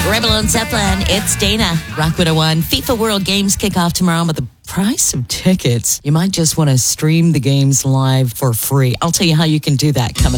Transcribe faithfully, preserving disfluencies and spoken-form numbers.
Rebel and Zeppelin, it's Dana. Rock one oh one. FIFA World Games kick off tomorrow with the price of tickets. You might just want to stream the games live for free. I'll tell you how you can do that coming up.